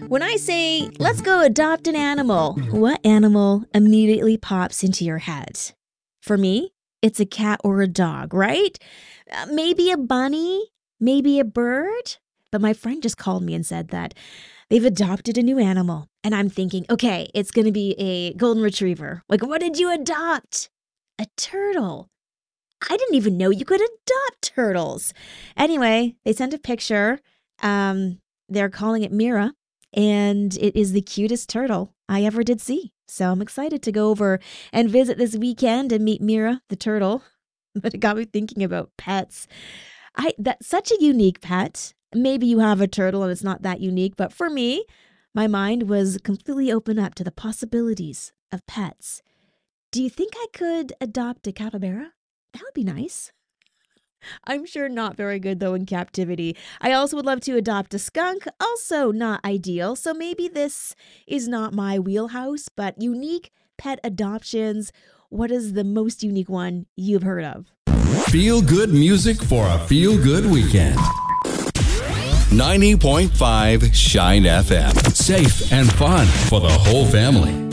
When I say, let's go adopt an animal, what animal immediately pops into your head? For me, it's a cat or a dog, right? Maybe a bunny, maybe a bird. But my friend just called me and said that they've adopted a new animal. And I'm thinking, okay, it's going to be a golden retriever. Like, what did you adopt? A turtle. I didn't even know you could adopt turtles. Anyway, they sent a picture. They're calling it Mira. And it is the cutest turtle I ever did see. So I'm excited to go over and visit this weekend and meet Mira, the turtle. But it got me thinking about pets. That's such a unique pet. Maybe you have a turtle and it's not that unique. But for me, my mind was completely open up to the possibilities of pets. Do you think I could adopt a capybara? That would be nice. I'm sure not very good, though, in captivity. I also would love to adopt a skunk, also not ideal. So maybe this is not my wheelhouse, but unique pet adoptions. What is the most unique one you've heard of? Feel good music for a feel good weekend. 90.5 Shine FM. Safe and fun for the whole family.